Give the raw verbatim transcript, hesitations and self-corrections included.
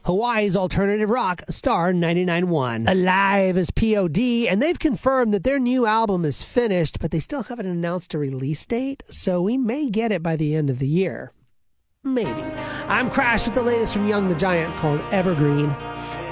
Hawaii's alternative rock, Star ninety-nine point one. Alive is P O D, and they've confirmed that their new album is finished, but they still haven't announced a release date, so we may get it by the end of the year. Maybe. I'm Crash with the latest from Young the Giant called Evergreen.